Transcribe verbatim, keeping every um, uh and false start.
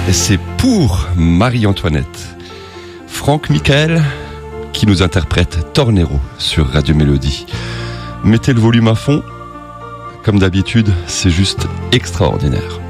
Et c'est pour Marie-Antoinette. Franck Michael qui nous interprète Tornero sur Radio Mélodie. Mettez le volume à fond. Comme d'habitude, c'est juste extraordinaire.